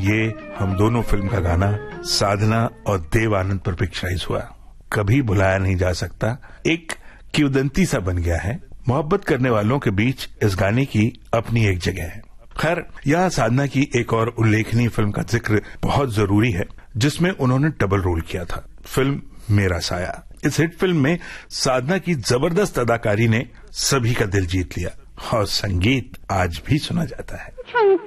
ये हम दोनों फिल्म का गाना साधना और देव आनंद पर पिक्चराइज हुआ। कभी भुलाया नहीं जा सकता, एक किंवदंती सा बन गया है। मोहब्बत करने वालों के बीच इस गाने की अपनी एक जगह है। खैर, यहाँ साधना की एक और उल्लेखनीय फिल्म का जिक्र बहुत जरूरी है, जिसमें उन्होंने डबल रोल किया था, फिल्म मेरा साया। इस हिट फिल्म में साधना की जबरदस्त अदाकारी ने सभी का दिल जीत लिया और संगीत आज भी सुना जाता है।